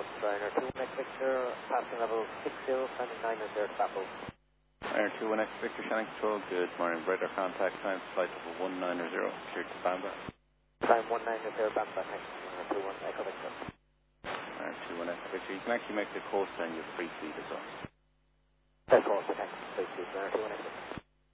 course, Ryanair 21X Victor, passing level 60, standing 9 and 0 to Apple. Ryanair 21X Victor, Shannon Control, good morning. Radar contact time, flight level 190, cleared to Bamba. Time 190 Bamba, thanks. Ryanair 21 Echo Victor. Ryanair 21X Victor, you can actually make the coast then, you're free fleet as well. Of course, thanks. Free fleet, Ryanair 21X Victor.